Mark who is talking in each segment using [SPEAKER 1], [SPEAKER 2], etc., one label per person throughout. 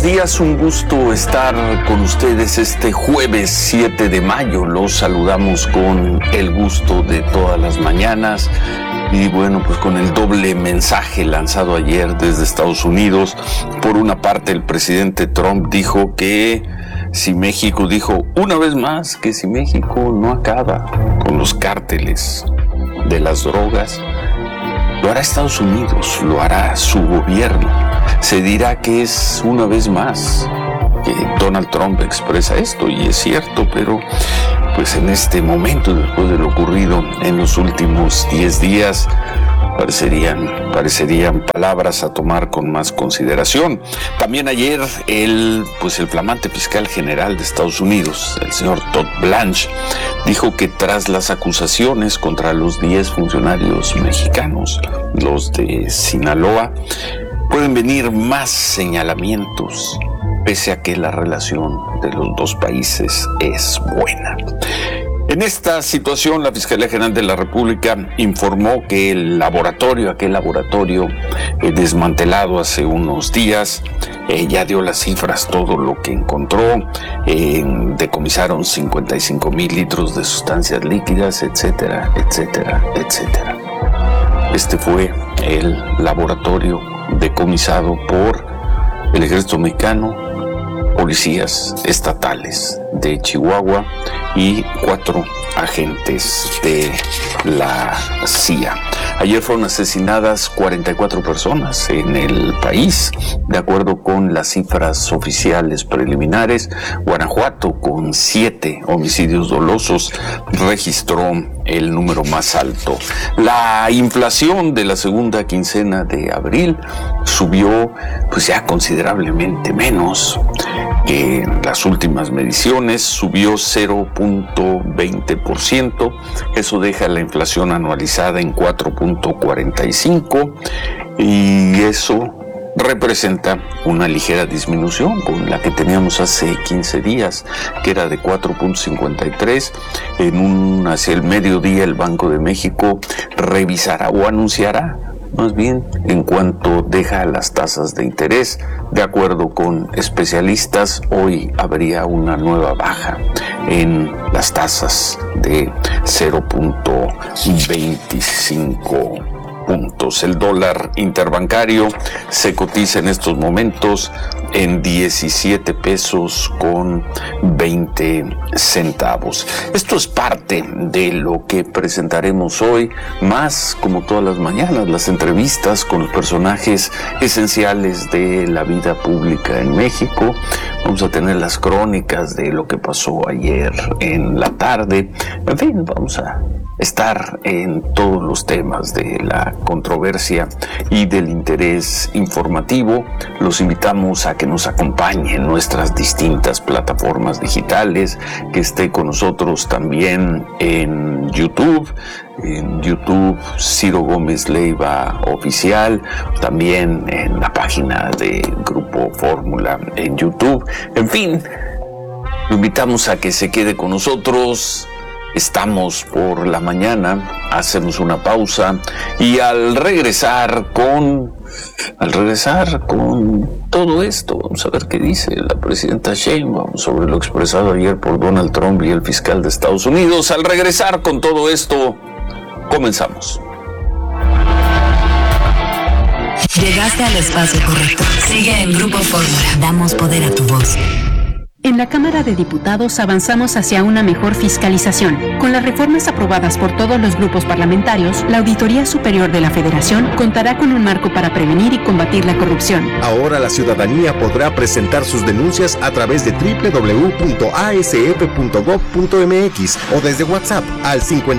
[SPEAKER 1] buenos días, un gusto estar con ustedes este jueves 7 de mayo. Los saludamos con el gusto de todas las mañanas y bueno, pues con el doble mensaje lanzado ayer desde Estados Unidos. Por una parte, el presidente Trump dijo que si México, dijo una vez más que si México no acaba con los cárteles de las drogas, lo hará Estados Unidos, lo hará su gobierno. Se dirá que es una vez más que Donald Trump expresa esto, y es cierto, pero pues en este momento, después de lo ocurrido en los últimos 10 días, parecerían palabras a tomar con más consideración. También ayer el flamante fiscal general de Estados Unidos, el señor Todd Blanche, dijo que tras las acusaciones contra los 10 funcionarios mexicanos, los de Sinaloa, pueden venir más señalamientos, pese a que la relación de los dos países es buena. En esta situación, la Fiscalía General de la República informó que aquel laboratorio desmantelado hace unos días, ya dio las cifras, todo lo que encontró. Decomisaron 55,000 litros de sustancias líquidas, etcétera, etcétera, etcétera. Este fue el laboratorio decomisado por el Ejército Mexicano, policías estatales de Chihuahua y 4 agentes de la CIA. Ayer fueron asesinadas 44 personas en el país, de acuerdo con las cifras oficiales preliminares. Guanajuato, con 7 homicidios dolosos, registró el número más alto. La inflación de la segunda quincena de abril subió ya considerablemente menos que en las últimas mediciones, subió 0.20%, eso deja la inflación anualizada en 4.45, y eso representa una ligera disminución con la que teníamos hace 15 días, que era de 4.53. Hacia el mediodía, el Banco de México revisará o anunciará, más bien, en cuanto deja las tasas de interés. De acuerdo con especialistas, hoy habría una nueva baja en las tasas de 0.25 puntos. El dólar interbancario se cotiza en estos momentos en 17 pesos con 20 centavos. Esto es parte de lo que presentaremos hoy, más como todas las mañanas, las entrevistas con los personajes esenciales de la vida pública en México. Vamos a tener las crónicas de lo que pasó ayer en la tarde. En fin, vamos a estar en todos los temas de la controversia y del interés informativo. Los invitamos a que nos acompañe en nuestras distintas plataformas digitales, que esté con nosotros también en YouTube. En YouTube, Ciro Gómez Leiva Oficial, también en la página de Grupo Fórmula en YouTube. En fin, lo invitamos a que se quede con nosotros. Estamos por la mañana, hacemos una pausa y al regresar con todo esto, vamos a ver qué dice la presidenta Sheinbaum sobre lo expresado ayer por Donald Trump y el fiscal de Estados Unidos. Al regresar con todo esto, comenzamos.
[SPEAKER 2] Llegaste al espacio correcto. Sigue en Grupo Fórmula. Damos poder a tu voz.
[SPEAKER 3] En la Cámara de Diputados avanzamos hacia una mejor fiscalización. Con las reformas aprobadas por todos los grupos parlamentarios, la Auditoría Superior de la Federación contará con un marco para prevenir y combatir la corrupción.
[SPEAKER 4] Ahora la ciudadanía podrá presentar sus denuncias a través de www.asf.gov.mx o desde WhatsApp al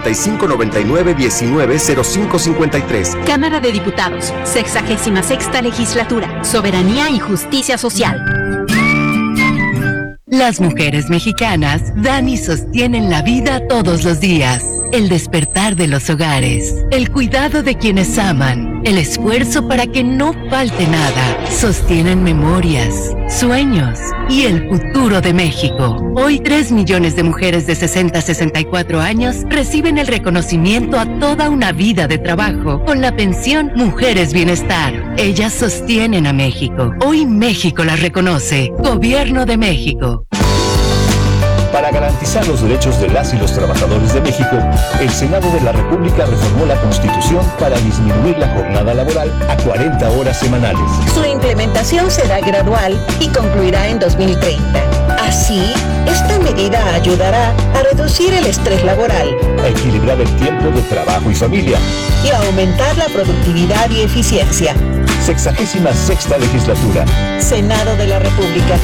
[SPEAKER 4] 5599-190553.
[SPEAKER 3] Cámara de Diputados, 66ª Legislatura, Soberanía y Justicia Social.
[SPEAKER 5] Las mujeres mexicanas dan y sostienen la vida todos los días. El despertar de los hogares, el cuidado de quienes aman, el esfuerzo para que no falte nada, sostienen memorias, sueños y el futuro de México. Hoy 3 millones de mujeres de 60 a 64 años reciben el reconocimiento a toda una vida de trabajo con la pensión Mujeres Bienestar. Ellas sostienen a México. Hoy México las reconoce. Gobierno de México.
[SPEAKER 6] Para garantizar los derechos de las y los trabajadores de México, el Senado de la República reformó la Constitución para disminuir la jornada laboral a 40 horas semanales.
[SPEAKER 7] Su implementación será gradual y concluirá en 2030. Así, esta medida ayudará a reducir el estrés laboral,
[SPEAKER 6] a equilibrar el tiempo de trabajo y familia
[SPEAKER 7] y a aumentar la productividad y eficiencia.
[SPEAKER 6] 66ª legislatura.
[SPEAKER 7] Senado de la República.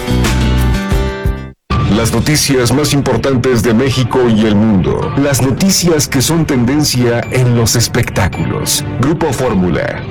[SPEAKER 8] Las noticias más importantes de México y el mundo. Las noticias que son tendencia en los espectáculos. Grupo Fórmula.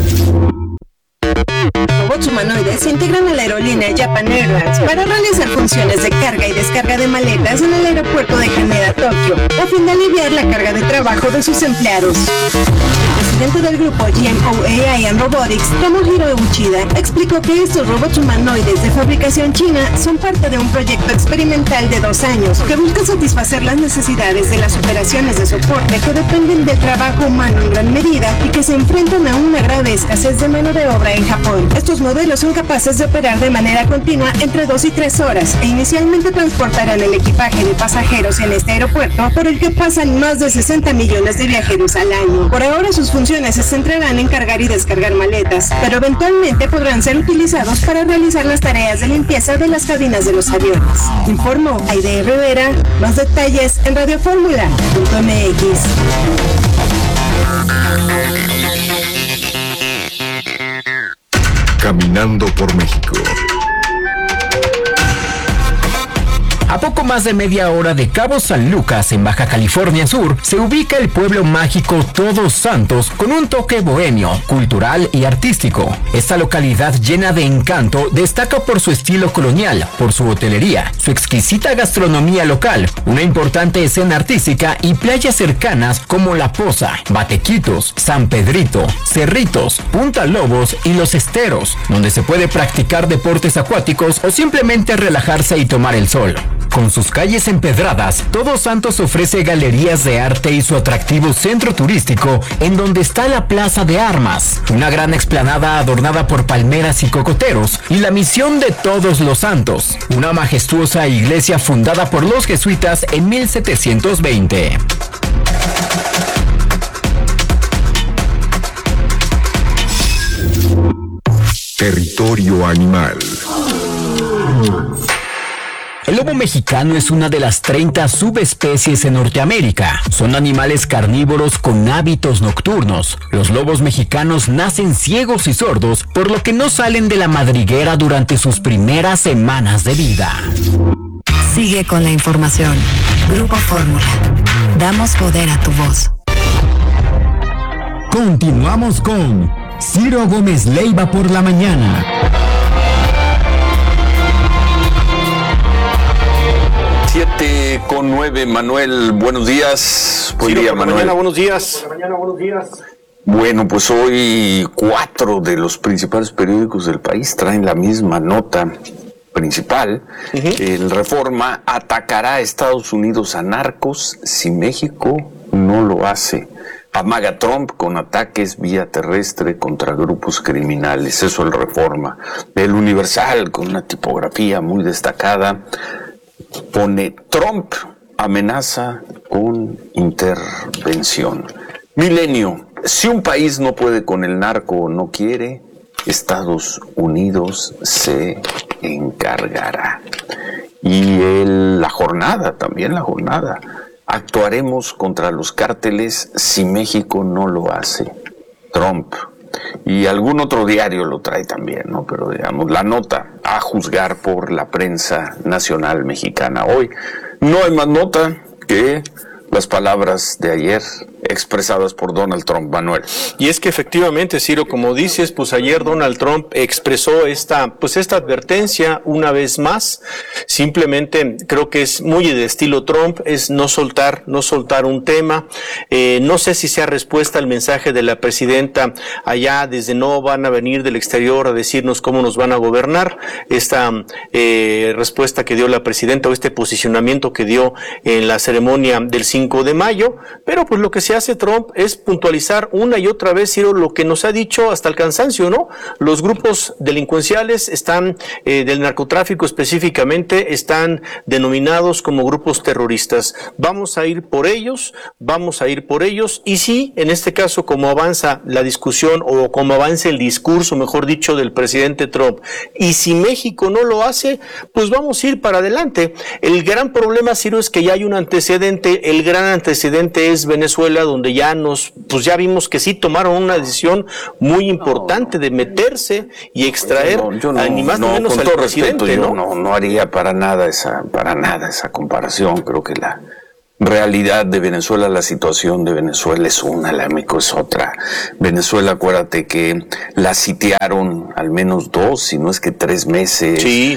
[SPEAKER 9] Robots humanoides se integran a la aerolínea Japan Airlines para realizar funciones de carga y descarga de maletas en el aeropuerto de Haneda, Tokio, a fin de aliviar la carga de trabajo de sus empleados. El presidente del grupo GMO AI and Robotics, Tomohiro Uchida, explicó que estos robots humanoides de fabricación china son parte de un proyecto experimental de 2 años que busca satisfacer las necesidades de las operaciones de soporte que dependen del trabajo humano en gran medida y que se enfrentan a una grave escasez de mano de obra en Japón. Estos modelos son capaces de operar de manera continua entre 2 y 3 horas e inicialmente transportarán el equipaje de pasajeros en este aeropuerto por el que pasan más de 60 millones de viajeros al año. Por ahora sus funciones se centrarán en cargar y descargar maletas, pero eventualmente podrán ser utilizados para realizar las tareas de limpieza de las cabinas de los aviones. Informó Aide Rivera. Más detalles en radioformula.mx.
[SPEAKER 8] Caminando por México.
[SPEAKER 10] A poco más de media hora de Cabo San Lucas, en Baja California Sur, se ubica el pueblo mágico Todos Santos con un toque bohemio, cultural y artístico. Esta localidad llena de encanto destaca por su estilo colonial, por su hotelería, su exquisita gastronomía local, una importante escena artística y playas cercanas como La Poza, Batequitos, San Pedrito, Cerritos, Punta Lobos y Los Esteros, donde se puede practicar deportes acuáticos o simplemente relajarse y tomar el sol. Con sus calles empedradas, Todos Santos ofrece galerías de arte y su atractivo centro turístico, en donde está la Plaza de Armas, una gran explanada adornada por palmeras y cocoteros, y la Misión de Todos los Santos, una majestuosa iglesia fundada por los jesuitas en 1720.
[SPEAKER 8] Territorio animal.
[SPEAKER 10] El lobo mexicano es una de las 30 subespecies en Norteamérica. Son animales carnívoros con hábitos nocturnos. Los lobos mexicanos nacen ciegos y sordos, por lo que no salen de la madriguera durante sus primeras semanas de vida.
[SPEAKER 2] Sigue con la información. Grupo Fórmula. Damos poder a tu voz.
[SPEAKER 10] Continuamos con Ciro Gómez Leiva por la mañana.
[SPEAKER 1] 7:09, Manuel, buenos días. Buen día, Manuel.
[SPEAKER 11] Mañana, buenos días.
[SPEAKER 1] Bueno, pues hoy 4 de los principales periódicos del país traen la misma nota principal. El Reforma: atacará a Estados Unidos a narcos si México no lo hace. Amaga Trump con ataques vía terrestre contra grupos criminales. Eso el Reforma. El Universal, con una tipografía muy destacada, pone: Trump amenaza con intervención. Milenio: si un país no puede con el narco o no quiere, Estados Unidos se encargará. Y la jornada, actuaremos contra los cárteles si México no lo hace. Trump. Y algún otro diario lo trae también, ¿no? Pero digamos, la nota a juzgar por la prensa nacional mexicana. Hoy no hay más nota que las palabras de ayer expresadas por Donald Trump, Manuel.
[SPEAKER 11] Y es que efectivamente, Ciro, como dices, pues ayer Donald Trump expresó esta advertencia una vez más. Simplemente creo que es muy de estilo Trump, es no soltar un tema. No sé si sea respuesta al mensaje de la presidenta allá desde no van a venir del exterior a decirnos cómo nos van a gobernar. Esta respuesta que dio la presidenta o este posicionamiento que dio en la ceremonia del 5 de mayo, pero pues lo que se hace Trump es puntualizar una y otra vez, Ciro, lo que nos ha dicho hasta el cansancio, ¿no? Los grupos delincuenciales están, del narcotráfico específicamente, están denominados como grupos terroristas. Vamos a ir por ellos, y sí, en este caso, como avanza la discusión o como avanza el discurso, mejor dicho, del presidente Trump, y si México no lo hace, pues vamos a ir para adelante. El gran problema, Ciro, es que ya hay un antecedente, el gran antecedente es Venezuela, donde ya vimos que sí tomaron una decisión muy importante de meterse y extraer ni más ni menos al presidente,
[SPEAKER 1] respeto, yo no haría para nada esa comparación. Creo que la realidad de Venezuela, la situación de Venezuela es una, la de México es otra. Venezuela, acuérdate que la sitiaron al menos 2, si no es que 3 meses.
[SPEAKER 11] Sí.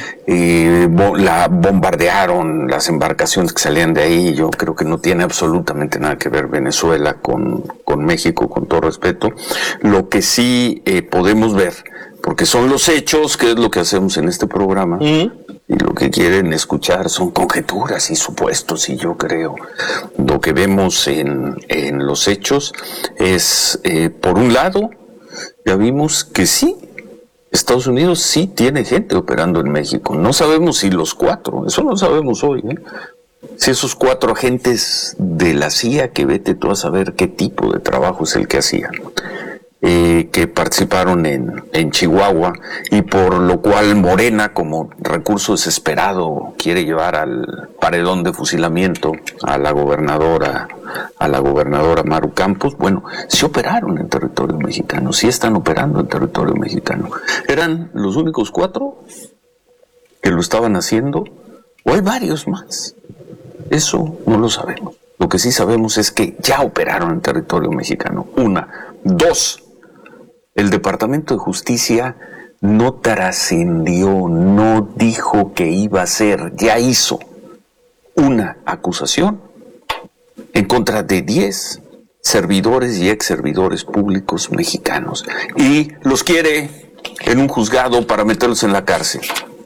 [SPEAKER 1] La bombardearon, las embarcaciones que salían de ahí. Yo creo que no tiene absolutamente nada que ver Venezuela con México, con todo respeto. Lo que sí podemos ver, porque son los hechos, que es lo que hacemos en este programa, y lo que quieren escuchar son conjeturas y supuestos, y yo creo lo que vemos en los hechos es, por un lado, ya vimos que sí, Estados Unidos sí tiene gente operando en México. No sabemos si los 4, eso no sabemos hoy, si esos 4 agentes de la CIA, que vete tú a saber qué tipo de trabajo es el que hacían, que participaron en Chihuahua, y por lo cual Morena, como recurso desesperado, quiere llevar al paredón de fusilamiento a la gobernadora Maru Campos. Bueno, sí operaron en territorio mexicano, sí están operando en territorio mexicano. ¿Eran los únicos 4 que lo estaban haciendo? ¿O hay varios más? Eso no lo sabemos. Lo que sí sabemos es que ya operaron en territorio mexicano. 1. 2. El Departamento de Justicia no trascendió, no dijo que iba a hacer, ya hizo una acusación en contra de 10 servidores y ex servidores públicos mexicanos, y los quiere en un juzgado para meterlos en la cárcel.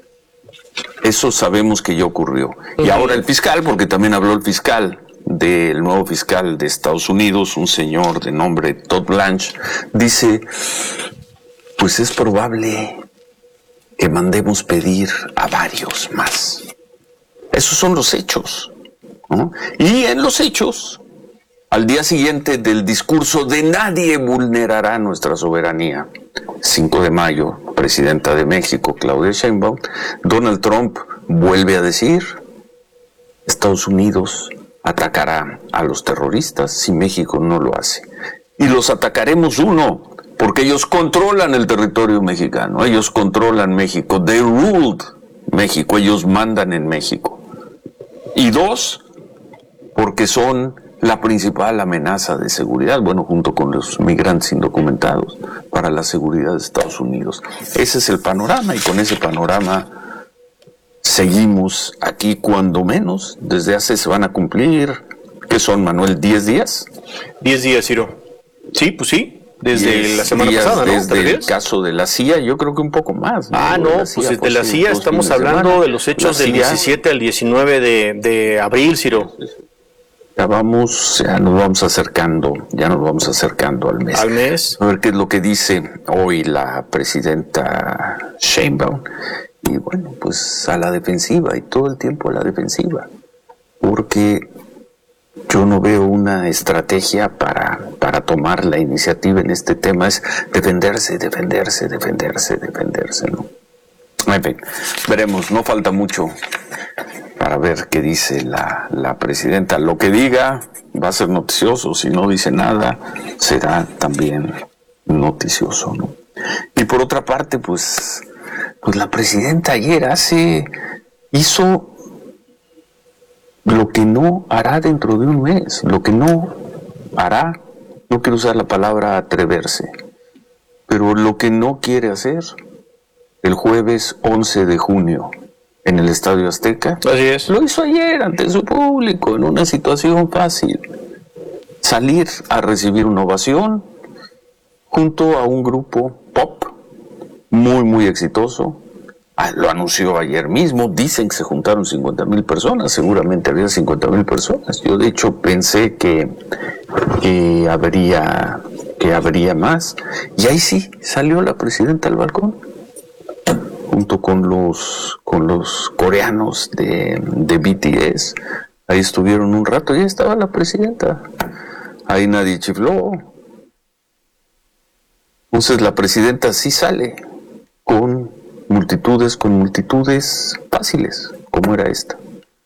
[SPEAKER 1] Eso sabemos que ya ocurrió. Y ahora el fiscal, porque también habló el fiscal, del nuevo fiscal de Estados Unidos, un señor de nombre Todd Blanche, dice, pues es probable que mandemos pedir a varios más. Esos son los hechos, ¿no? Y en los hechos, al día siguiente del discurso de nadie vulnerará nuestra soberanía, 5 de mayo, presidenta de México, Claudia Sheinbaum, Donald Trump vuelve a decir, Estados Unidos atacará a los terroristas si México no lo hace. Y los atacaremos, 1, porque ellos controlan el territorio mexicano, ellos controlan México, they ruled México, ellos mandan en México. Y 2, porque son la principal amenaza de seguridad, bueno, junto con los migrantes indocumentados, para la seguridad de Estados Unidos. Ese es el panorama, y con ese panorama seguimos aquí, cuando menos, desde hace se van a cumplir, ¿qué son, Manuel? ¿10 días?
[SPEAKER 11] 10 días, Ciro. Sí, pues sí, desde la semana pasada, ¿no?
[SPEAKER 1] Desde el caso de la CIA, yo creo que un poco más, ¿no?
[SPEAKER 11] Ah, no, pues desde la CIA estamos hablando de los hechos del 17 al 19 de abril, Ciro.
[SPEAKER 1] Ya nos vamos acercando al mes.
[SPEAKER 11] Al mes.
[SPEAKER 1] A ver qué es lo que dice hoy la presidenta Sheinbaum. Y bueno, pues a la defensiva, y todo el tiempo a la defensiva, porque yo no veo una estrategia para tomar la iniciativa en este tema. Es defenderse, ¿no? En fin, veremos, no falta mucho para ver qué dice la presidenta. Lo que diga va a ser noticioso, si no dice nada, será también noticioso, ¿no? Y por otra parte, pues la presidenta ayer hizo lo que no hará dentro de un mes, lo que no hará, no quiero usar la palabra atreverse, pero lo que no quiere hacer el jueves 11 de junio en el Estadio Azteca,
[SPEAKER 11] así es,
[SPEAKER 1] lo hizo ayer ante su público en una situación fácil. Salir a recibir una ovación junto a un grupo pop muy exitoso. Lo anunció ayer mismo, dicen que se juntaron 50,000 personas, seguramente había 50,000 personas. Yo de hecho pensé que habría más. Y ahí sí, salió la presidenta al balcón, junto con los coreanos de BTS. Ahí estuvieron un rato y ahí estaba la presidenta. Ahí nadie chifló. Entonces la presidenta sí sale con multitudes fáciles, como era esta.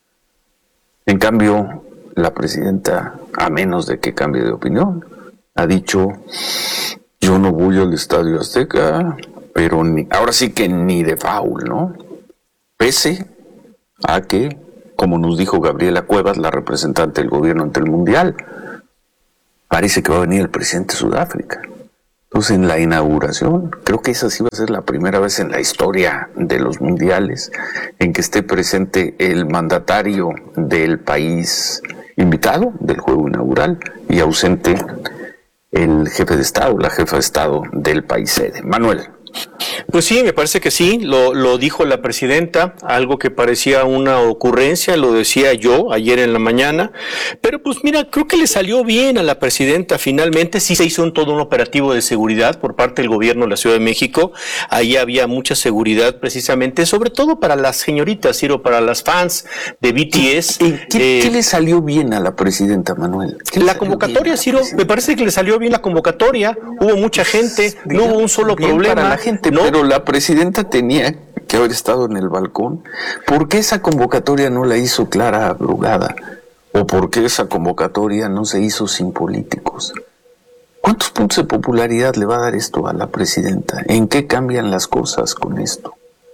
[SPEAKER 1] En cambio, la presidenta, a menos de que cambie de opinión, ha dicho: yo no voy al Estadio Azteca, pero ahora sí que ni de faul, ¿no? Pese a que, como nos dijo Gabriela Cuevas, la representante del gobierno ante el Mundial, parece que va a venir el presidente de Sudáfrica. Entonces, en la inauguración, creo que esa sí va a ser la primera vez en la historia de los mundiales en que esté presente el mandatario del país invitado del juego inaugural y ausente el jefe de Estado, la jefa de Estado del país sede. Manuel.
[SPEAKER 11] Pues sí, me parece que sí, lo dijo la presidenta, algo que parecía una ocurrencia, lo decía yo ayer en la mañana, pero pues mira, creo que le salió bien a la presidenta finalmente. Sí se hizo todo un operativo de seguridad por parte del gobierno de la Ciudad de México. Ahí había mucha seguridad precisamente, sobre todo para las señoritas, Ciro, para las fans de BTS.
[SPEAKER 1] ¿Qué le salió bien a la presidenta, Manuel?
[SPEAKER 11] La convocatoria, Ciro, me parece que le salió bien la convocatoria, hubo mucha gente, no hubo un solo problema.
[SPEAKER 1] Para la gente, ¿no? Pero la presidenta tenía que haber estado en el balcón. ¿Por qué esa convocatoria no la hizo Clara Brugada? ¿O por qué esa convocatoria no se hizo sin políticos? ¿Cuántos puntos de popularidad le va a dar esto a la presidenta? ¿En qué cambian las cosas con esto?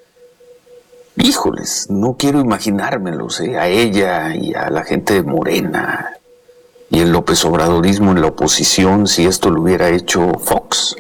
[SPEAKER 1] Híjoles, no quiero imaginármelos, a ella y a la gente de Morena y el López Obradorismo en la oposición, si esto lo hubiera hecho Fox,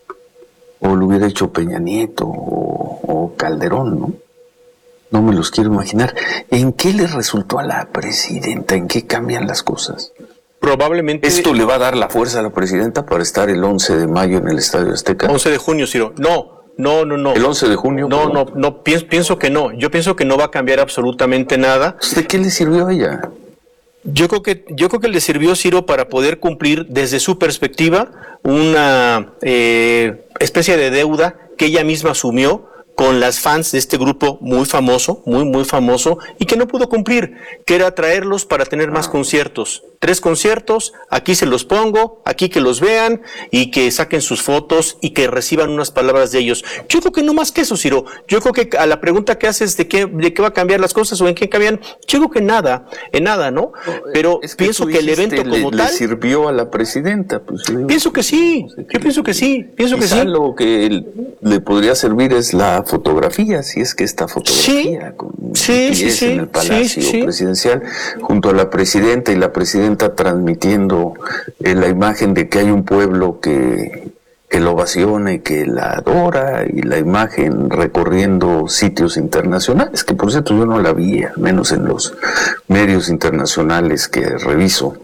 [SPEAKER 1] o lo hubiera hecho Peña Nieto o Calderón, ¿no? No me los quiero imaginar. ¿En qué le resultó a la presidenta? ¿En qué cambian las cosas?
[SPEAKER 11] Probablemente...
[SPEAKER 1] ¿Esto le va a dar la fuerza a la presidenta para estar el 11 de mayo en el Estadio Azteca?
[SPEAKER 11] 11 de junio, Ciro. No.
[SPEAKER 1] ¿El 11 de junio?
[SPEAKER 11] No, pienso que no. Yo pienso que no va a cambiar absolutamente nada.
[SPEAKER 1] ¿De qué le sirvió a ella?
[SPEAKER 11] Yo creo que le sirvió, Ciro, para poder cumplir desde su perspectiva una especie de deuda que ella misma asumió con las fans de este grupo muy famoso, muy famoso, y que no pudo cumplir, que era traerlos para tener más conciertos. 3 conciertos, aquí se los pongo, aquí que los vean y que saquen sus fotos y que reciban unas palabras de ellos. Yo creo que no más que eso, Ciro. Yo creo que a la pregunta que haces de qué va a cambiar las cosas o en qué cambian, yo creo que en nada, ¿no? Pero es que pienso que el evento como tal...
[SPEAKER 1] ¿Le sirvió a la presidenta? Pues,
[SPEAKER 11] pienso que sí, yo pienso que sí,
[SPEAKER 1] Lo que le podría servir es la fotografía, si es que esta fotografía en el Palacio Presidencial junto a la presidenta y la presidenta transmitiendo la imagen de que hay un pueblo que lo ovaciona y que la adora, y la imagen recorriendo sitios internacionales, que por cierto yo no la vi, al menos en los medios internacionales que reviso.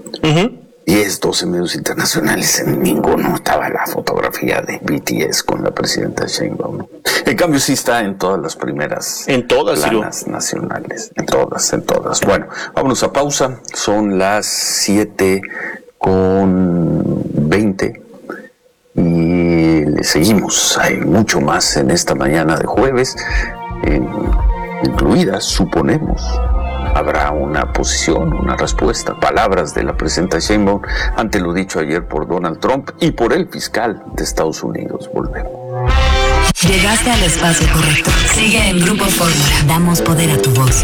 [SPEAKER 1] 12 medios internacionales, en ninguno estaba la fotografía de BTS con la presidenta Sheinbaum, ¿no? En cambio sí está en todas las primeras planas nacionales, en todas. Bueno, vámonos a pausa, son las 7:20 y le seguimos. Hay mucho más en esta mañana de jueves, incluidas, suponemos, habrá una posición, una respuesta, palabras de la presidenta Sheinbaum ante lo dicho ayer por Donald Trump y por el fiscal de Estados Unidos. Volvemos.
[SPEAKER 2] Llegaste al espacio correcto. Sigue en Grupo Fórmula. Damos poder a tu voz.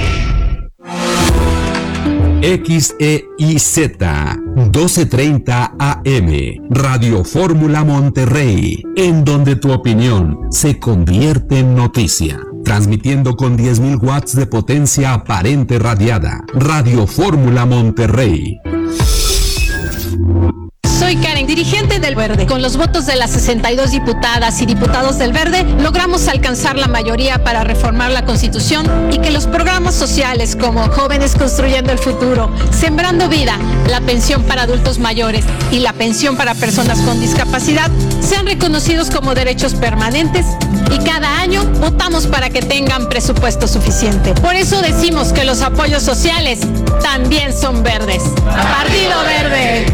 [SPEAKER 12] XEIZ 1230 AM Radio Fórmula Monterrey, en donde tu opinión se convierte en noticia. Transmitiendo con 10.000 watts de potencia aparente radiada. Radio Fórmula Monterrey.
[SPEAKER 13] Soy Karen, dirigente del Verde. Con los votos de las 62 diputadas y diputados del Verde, logramos alcanzar la mayoría para reformar la Constitución y que los programas sociales como Jóvenes Construyendo el Futuro, Sembrando Vida, la pensión para adultos mayores y la pensión para personas con discapacidad sean reconocidos como derechos permanentes, y cada año votamos para que tengan presupuesto suficiente. Por eso decimos que los apoyos sociales también son verdes. ¡Partido Verde!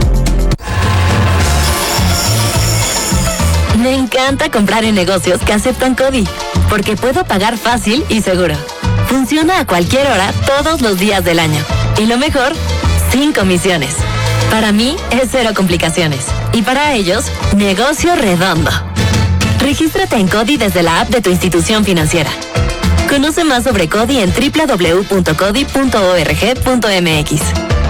[SPEAKER 2] Me encanta comprar en negocios que aceptan CODI, porque puedo pagar fácil y seguro. Funciona a cualquier hora, todos los días del año. Y lo mejor, sin comisiones. Para mí es cero complicaciones. Y para ellos, negocio redondo. Regístrate en CODI desde la app de tu institución financiera. Conoce más sobre CODI en www.codi.org.mx.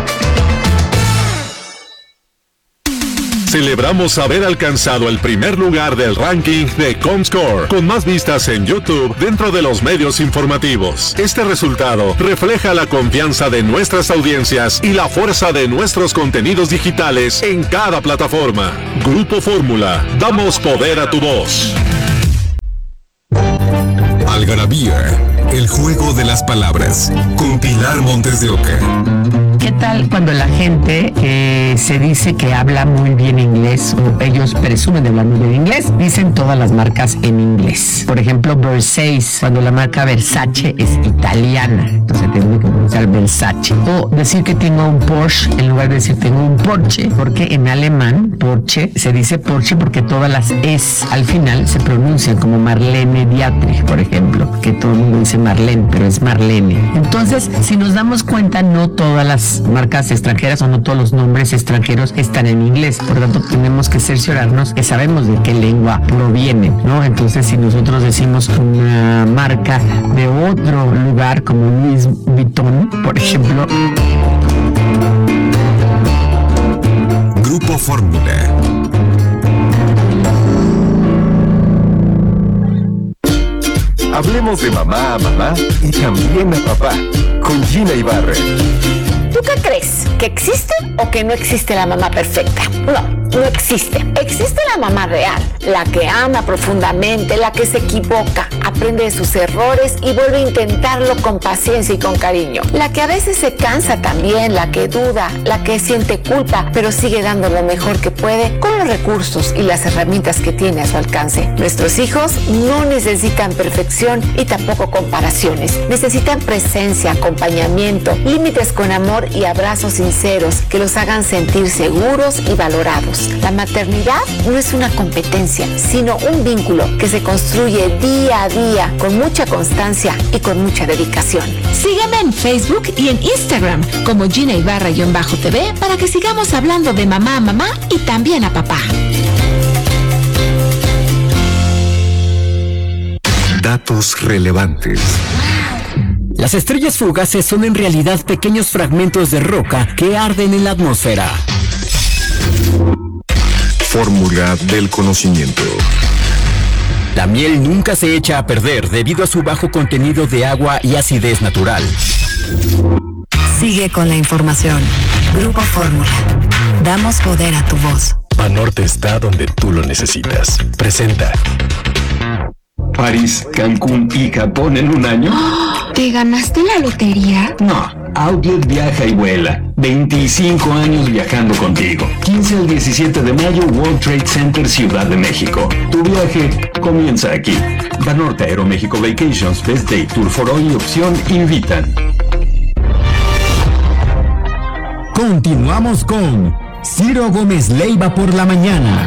[SPEAKER 14] Celebramos haber alcanzado el primer lugar del ranking de Comscore, con más vistas en YouTube dentro de los medios informativos. Este resultado refleja la confianza de nuestras audiencias y la fuerza de nuestros contenidos digitales en cada plataforma. Grupo Fórmula, damos poder a tu voz.
[SPEAKER 8] Algarabía, el juego de las palabras, con Pilar Montes de Oca.
[SPEAKER 15] ¿Qué tal cuando la gente se dice que habla muy bien inglés, o ellos presumen de hablar muy bien inglés? Dicen todas las marcas en inglés. Por ejemplo, Versace, cuando la marca Versace es italiana, entonces tengo que pronunciar Versace. O decir que tengo un Porsche en lugar de decir tengo un Porsche, porque en alemán Porsche se dice Porsche porque todas las es al final se pronuncian como Marlene Dietrich, por ejemplo, que todo el mundo dice Marlene, pero es Marlene. Entonces, si nos damos cuenta, no todas las marcas extranjeras o no todos los nombres extranjeros están en inglés. Por lo tanto, tenemos que cerciorarnos que sabemos de qué lengua proviene, ¿no? Entonces, si nosotros decimos una marca de otro lugar, como Louis Vuitton, por ejemplo.
[SPEAKER 8] Grupo Fórmula. Hablemos de mamá a mamá y también a papá, con Gina Ibarra.
[SPEAKER 16] ¿Tú qué crees? ¿Que existe o que no existe la mamá perfecta? No existe. Existe la mamá real, la que ama profundamente, la que se equivoca, aprende de sus errores y vuelve a intentarlo con paciencia y con cariño. La que a veces se cansa también, la que duda, la que siente culpa, pero sigue dando lo mejor que puede con los recursos y las herramientas que tiene a su alcance. Nuestros hijos no necesitan perfección y tampoco comparaciones. Necesitan presencia, acompañamiento, límites con amor y abrazos sinceros que los hagan sentir seguros y valorados. La maternidad no es una competencia, sino un vínculo que se construye día a día con mucha constancia y con mucha dedicación.
[SPEAKER 17] Sígueme en Facebook y en Instagram como Gina Ibarra-TV para que sigamos hablando de mamá a mamá y también a papá.
[SPEAKER 8] Datos relevantes.
[SPEAKER 10] Las estrellas fugaces son en realidad pequeños fragmentos de roca que arden en la atmósfera.
[SPEAKER 8] Fórmula del conocimiento.
[SPEAKER 10] La miel nunca se echa a perder debido a su bajo contenido de agua y acidez natural.
[SPEAKER 2] Sigue con la información. Grupo Fórmula. Damos poder a tu voz.
[SPEAKER 6] Banorte está donde tú lo necesitas. Presenta.
[SPEAKER 18] París, Cancún y Japón en un año.
[SPEAKER 19] ¿Te ganaste la lotería?
[SPEAKER 18] No, Outlet viaja y vuela. 25 años viajando contigo. 15 al 17 de mayo, World Trade Center, Ciudad de México. Tu viaje comienza aquí. Banorte Aeroméxico Vacations, Best Day, Tour for All y Opción invitan.
[SPEAKER 12] Continuamos con Ciro Gómez Leiva por la mañana.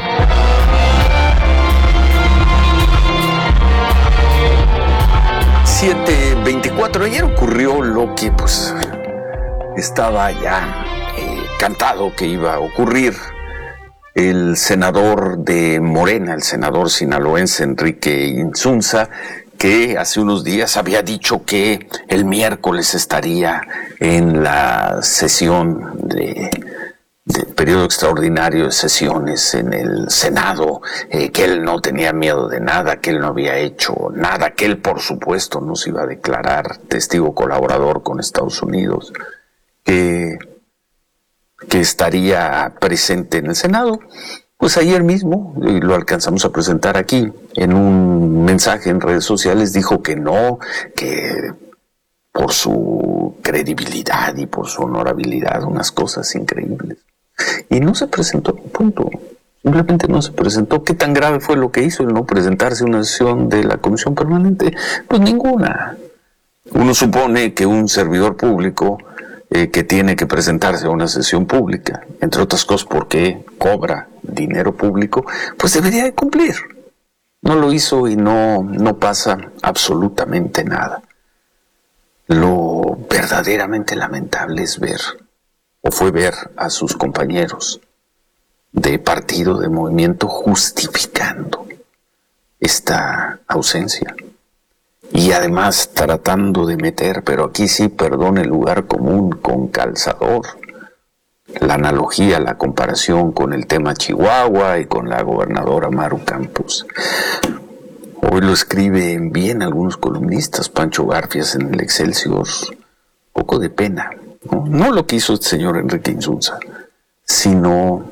[SPEAKER 1] 7:24. Ayer ocurrió lo que pues estaba ya cantado que iba a ocurrir. El senador de Morena, el senador sinaloense Enrique Insunza, que hace unos días había dicho que el miércoles estaría en la sesión del periodo extraordinario de sesiones en el Senado, que él no tenía miedo de nada, que él no había hecho nada, que él por supuesto no se iba a declarar testigo colaborador con Estados Unidos, que que estaría presente en el Senado. Pues ayer mismo, y lo alcanzamos a presentar aquí, en un mensaje en redes sociales, dijo que no, que por su credibilidad y por su honorabilidad, unas cosas increíbles. Y no se presentó, punto. Simplemente no se presentó. ¿Qué tan grave fue lo que hizo el no presentarse a una sesión de la Comisión Permanente? Pues ninguna. Uno supone que un servidor público que tiene que presentarse a una sesión pública, entre otras cosas porque cobra dinero público, pues debería de cumplir. No lo hizo y no pasa absolutamente nada. Lo verdaderamente lamentable es ver, o fue ver a sus compañeros de partido, de movimiento, justificando esta ausencia. Y además tratando de meter, pero aquí sí, perdón, el lugar común con calzador, la analogía, la comparación con el tema Chihuahua y con la gobernadora Maru Campos. Hoy lo escriben bien algunos columnistas, Pancho Garfias en el Excelsior, poco de pena, no lo que hizo este señor Enrique Insunza, sino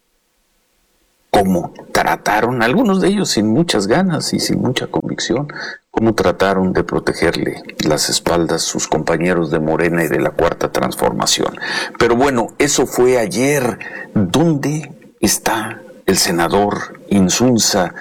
[SPEAKER 1] cómo trataron, algunos de ellos sin muchas ganas y sin mucha convicción, cómo trataron de protegerle las espaldas sus compañeros de Morena y de la Cuarta Transformación. Pero bueno, eso fue ayer. ¿Dónde está el senador Insunza?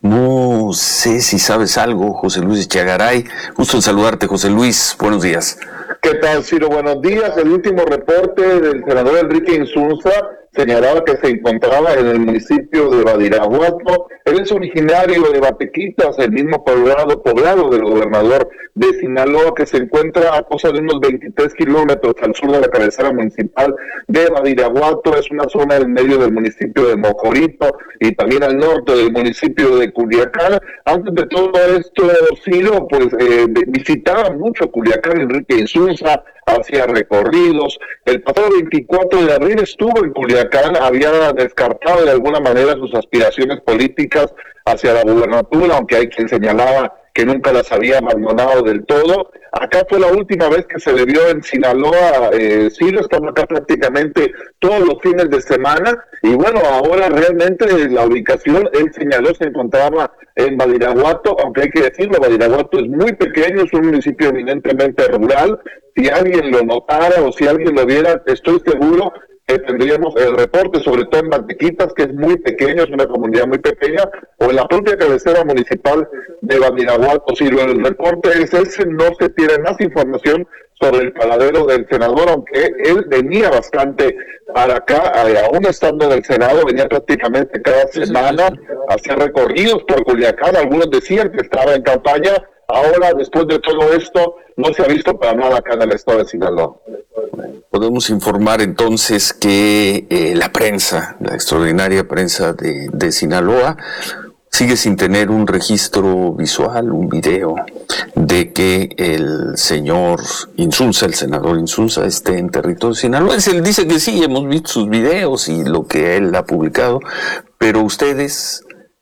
[SPEAKER 1] No sé si sabes algo, José Luis Echegaray. Gusto en saludarte, José Luis. Buenos días.
[SPEAKER 20] ¿Qué tal, Ciro? Buenos días. El último reporte del senador Enrique Insunza señalaba que se encontraba en el municipio de Badiraguato. Él es originario de Batequitas, el mismo poblado del gobernador de Sinaloa, que se encuentra a cosa de unos 23 kilómetros al sur de la cabecera municipal de Badiraguato. Es una zona en medio del municipio de Mocorito y también al norte del municipio de Culiacán. Antes de todo esto, Ciro, pues visitaba mucho Culiacán Enrique Insunza, hacía recorridos. El pasado 24 de abril estuvo en Culiacán, había descartado de alguna manera sus aspiraciones políticas hacia la gubernatura, aunque hay quien señalaba que nunca las había abandonado del todo. Acá fue la última vez que se le vio en Sinaloa. Ciro, estamos acá prácticamente todos los fines de semana, y bueno, ahora realmente la ubicación, él señaló, se encontraba en Badiraguato, aunque hay que decirlo, Badiraguato es muy pequeño, es un municipio eminentemente rural. Si alguien lo notara o si alguien lo viera, estoy seguro que tendríamos el reporte, sobre todo en Batequitas, que es muy pequeño, es una comunidad muy pequeña, o en la propia cabecera municipal de Badiraguato. Si el reporte es ese, no se tiene más información sobre el paradero del senador, aunque él venía bastante para acá, aún estando en el Senado, venía prácticamente cada semana, hacía recorridos por Culiacán. Algunos decían que estaba en campaña. Ahora, después de todo esto, no se ha visto para nada acá en el estado de Sinaloa.
[SPEAKER 1] Podemos informar entonces que la prensa, la extraordinaria prensa de Sinaloa, sigue sin tener un registro visual, un video, de que el señor Insunza, el senador Insunza, esté en territorio sinaloense. Él dice que sí, hemos visto sus videos y lo que él ha publicado, pero ustedes,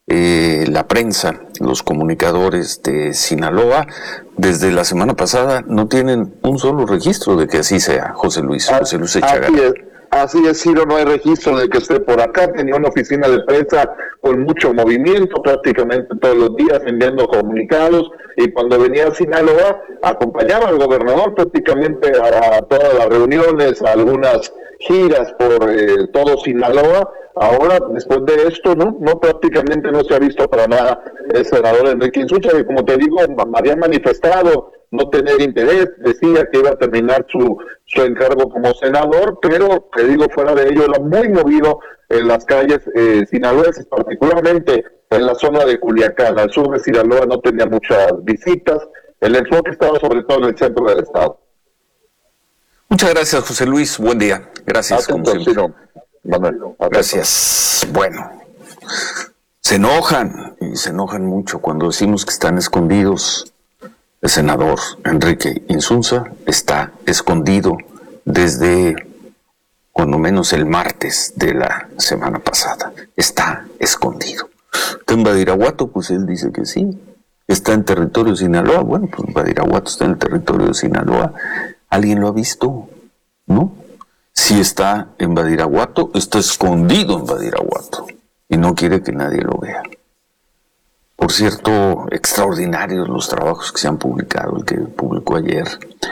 [SPEAKER 1] la prensa, los comunicadores de Sinaloa, desde la semana pasada no tienen un solo registro de que así sea, José Luis Echegaray.
[SPEAKER 20] Así es, Ciro, no hay registro de que esté por acá. Tenía una oficina de prensa con mucho movimiento, prácticamente todos los días enviando comunicados, y cuando venía a Sinaloa acompañaba al gobernador prácticamente a todas las reuniones, a algunas giras por todo Sinaloa. Ahora, después de esto, no prácticamente no se ha visto para nada el senador Enrique Insunza, que, como te digo, había manifestado no tener interés, decía que iba a terminar su encargo como senador, pero, te digo, fuera de ello, era muy movido en las calles sinaloenses, particularmente en la zona de Culiacán. Al sur de Sinaloa no tenía muchas visitas, el enfoque estaba sobre todo en el centro del estado.
[SPEAKER 1] Muchas gracias, José Luis, buen día. Gracias, como siempre. Gracias. Bueno, se enojan, y se enojan mucho cuando decimos que están escondidos. El senador Enrique Insunza está escondido desde cuando menos el martes de la semana pasada. Está escondido. En Badiraguato, pues él dice que sí. Está en territorio de Sinaloa. Bueno, pues Badiraguato está en el territorio de Sinaloa. ¿Alguien lo ha visto? ¿No? Si está en Badiraguato, está escondido en Badiraguato y no quiere que nadie lo vea. Por cierto, extraordinarios los trabajos que se han publicado, el que publicó ayer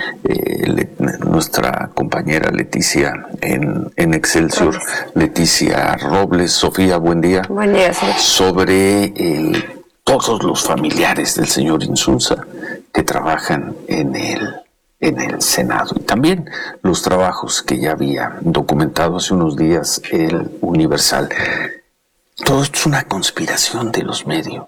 [SPEAKER 1] nuestra compañera Leticia en Excelsior, Leticia Robles. Sofía, buen día.
[SPEAKER 21] Buen día, sí.
[SPEAKER 1] Sobre todos los familiares del señor Insunza que trabajan en el Senado, y también los trabajos que ya había documentado hace unos días el Universal. Todo esto es una conspiración de los medios.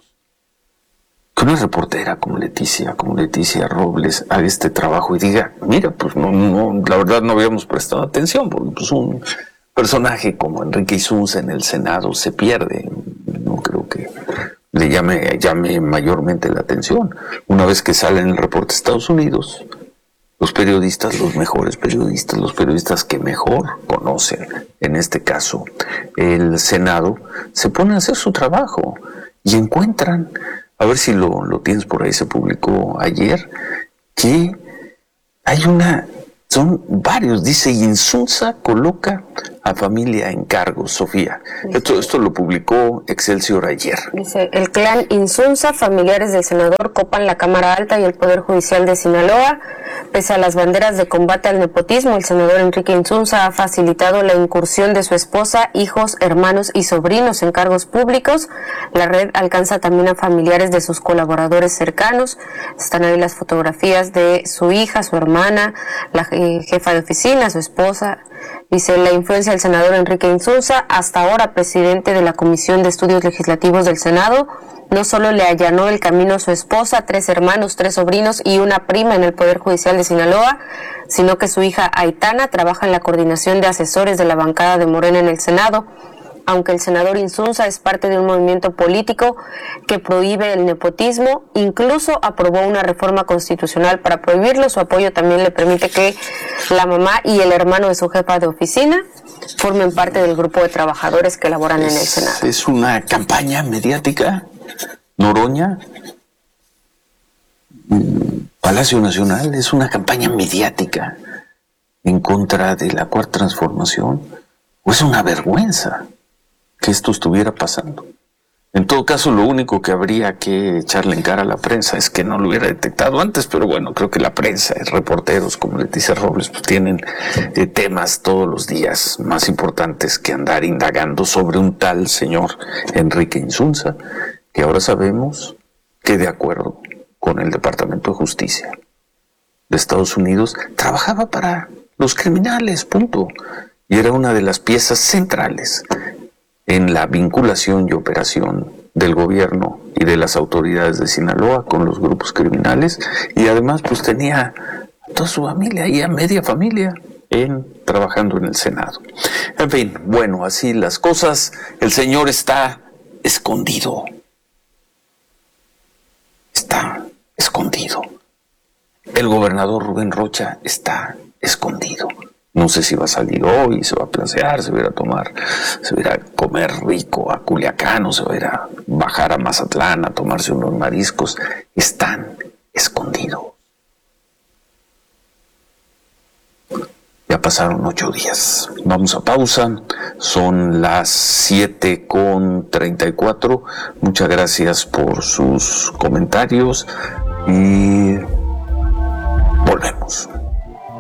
[SPEAKER 1] Que una reportera como Leticia Robles haga este trabajo y diga, mira, pues no, la verdad no habíamos prestado atención, porque pues un personaje como Enrique Insunza en el Senado se pierde. No creo que le llame mayormente la atención. Una vez que sale en el reporte de Estados Unidos, los periodistas, los mejores periodistas, los periodistas que mejor conocen, en este caso el Senado, se ponen a hacer su trabajo y encuentran, a ver si lo tienes por ahí, se publicó ayer, que hay son varios, dice Insunza coloca a familia en cargos, Sofía. Esto lo publicó Excelsior ayer.
[SPEAKER 21] Dice, el clan Insunza, familiares del senador, copan la Cámara Alta y el Poder Judicial de Sinaloa. Pese a las banderas de combate al nepotismo, el senador Enrique Insunza ha facilitado la incursión de su esposa, hijos, hermanos y sobrinos en cargos públicos. La red alcanza también a familiares de sus colaboradores cercanos. Están ahí las fotografías de su hija, su hermana, la jefa de oficina, su esposa. Dice, la influencia del senador Enrique Insunza, hasta ahora presidente de la Comisión de Estudios Legislativos del Senado, no solo le allanó el camino a su esposa, 3 hermanos, 3 sobrinos y una prima en el Poder Judicial de Sinaloa, sino que su hija Aitana trabaja en la coordinación de asesores de la bancada de Morena en el Senado. Aunque el senador Insunza es parte de un movimiento político que prohíbe el nepotismo, incluso aprobó una reforma constitucional para prohibirlo. Su apoyo también le permite que la mamá y el hermano de su jefa de oficina formen parte del grupo de trabajadores que laboran en el Senado.
[SPEAKER 1] Es una campaña mediática, Noroña, Palacio Nacional, es una campaña mediática en contra de la Cuarta Transformación. ¿O es una vergüenza que esto estuviera pasando? En todo caso, lo único que habría que echarle en cara a la prensa es que no lo hubiera detectado antes, pero bueno, creo que la prensa, reporteros como Leticia Robles, pues tienen temas todos los días más importantes que andar indagando sobre un tal señor Enrique Insunza, que ahora sabemos que, de acuerdo con el Departamento de Justicia de Estados Unidos, trabajaba para los criminales, punto. Y era una de las piezas centrales en la vinculación y operación del gobierno y de las autoridades de Sinaloa con los grupos criminales, y además pues tenía a toda su familia y a media familia trabajando en el Senado. En fin, bueno, así las cosas. El señor está escondido. Está escondido. El gobernador Rubén Rocha está escondido. No sé si va a salir hoy, se va a placear, se va a ir a tomar, se va a ir a comer rico a Culiacán, o se va a ir a bajar a Mazatlán a tomarse unos mariscos. Están escondidos. Ya pasaron 8 días. Vamos a pausa. Son las 7:34. Muchas gracias por sus comentarios y volvemos.